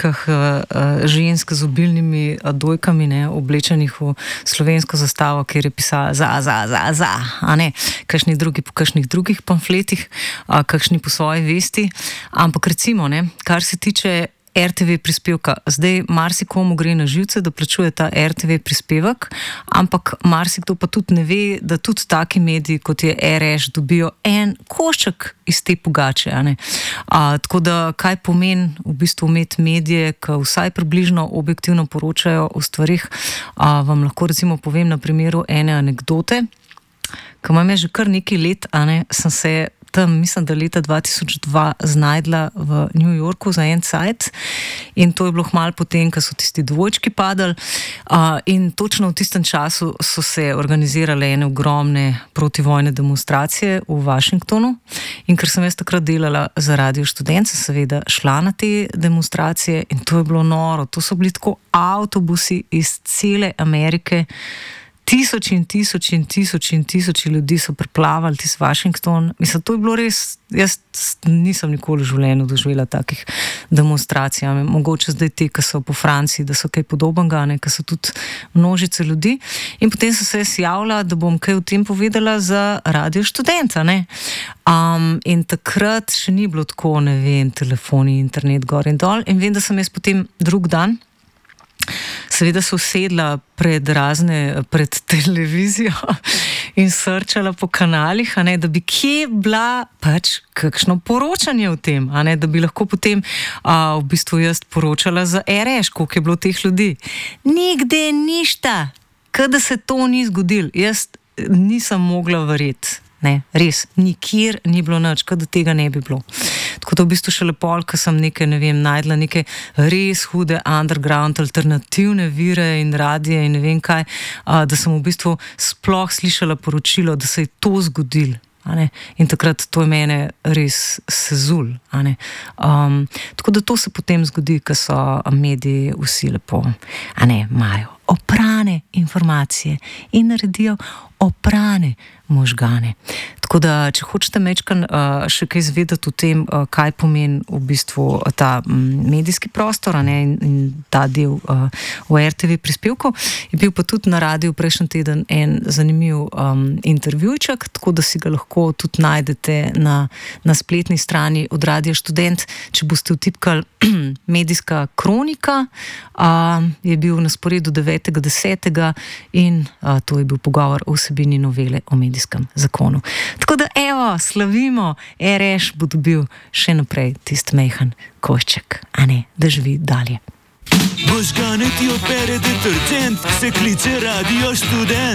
slikah žensk z obilnimi dojkami, ne, oblečenih v slovensko zastavo, kjer je pisala za, a ne, kakšni drugi po kakšnih drugih pamfletih, kakšni po svoji vesti. Ampak recimo, ne, kar se tiče RTV prispevka. Zdaj marsikomu gre na živce, da plačuje ta RTV prispevek, ampak marsikdo pa tudi ne ve, da tudi taki mediji, kot je RŠ, dobijo en košček iz te pogače. Tako da, kaj pomeni v bistvu imeti medije, ki vsaj približno objektivno poročajo o stvarih, vam lahko recimo povem na primeru ene anekdote, ki imam že kar nekaj let, sem se tam, mislim, da leta 2002 znajdla v New Yorku za en cajt in to je bilo malo potem, ko so tisti dvojčki padali in točno v tistem času so se organizirale ene ogromne protivojne demonstracije v Washingtonu in ker sem jaz takrat delala za Radio Študent, sem seveda šla na te demonstracije in to je bilo noro. To so bili tako avtobusi iz cele Amerike. Tisoči in tisoči in tisoči in tisoči ljudi so preplavali tisti Washington. Mislim, to je bilo res, jaz nisem nikoli v življenju doživela takih demonstracij. Mogoče zdaj te, ki so po Franciji, da so kaj podobnega, ki so tudi množice ljudi. In potem sem se jaz javila, da bom kaj o tem povedala za Radio Študent. In takrat še ni bilo tako, ne vem, telefoni, internet gor in dol. In vem, da sem jaz potem drug dan seveda se usedla pred televizijo in srčala po kanalih, da bi kje bila pač kakšno poročanje o tem, da bi lahko potem v bistvu jaz poročala za RŠ, koliko je bilo teh ljudi. Nikde ništa, kada se to ni zgodilo. Jaz nisem mogla verjeti. Ne, res, nikjer ni bilo nič, kot da tega ne bi bilo. Tako da v bistvu še lepo, ko sem najdla neke res hude underground alternativne vire in radije in ne vem kaj, da sem v bistvu sploh slišala poročilo, da se je to zgodilo. In takrat to je mene res sezul. Tako da to se potem zgodi, ko so mediji vsi lepo, imajo oprane informacije in naredijo oprane možgane. Tako da, če hočete mečkan še kaj izvedeti o tem, kaj pomeni v bistvu ta medijski prostor in ta del v RTV prispevku, je bil pa tudi na radiju prejšnji teden en zanimiv intervjujček, tako da si ga lahko tudi najdete na spletni strani od Radia Študent. Če boste vtipkali medijska kronika, je bil na sporedu 9.10. in to je bil pogovor o vsebini novele o medijskem zakonu. Tako da evo, slavimo, RŠ bo dobil še naprej tisti mejhan košček, da živi dalje. Možgane ti opere detergent, se kliče Radio Študent.